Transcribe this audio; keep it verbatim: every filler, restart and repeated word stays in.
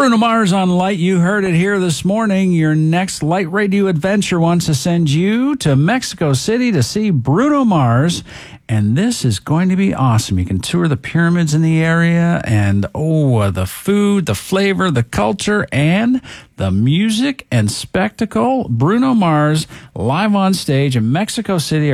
Bruno Mars on Light. You heard it here this morning. Your next Light Radio adventure wants to send you to Mexico City to see Bruno Mars. And this is going to be awesome. You can tour the pyramids in the area and, oh, the food, the flavor, the culture, and the music and spectacle. Bruno Mars live on stage in Mexico City.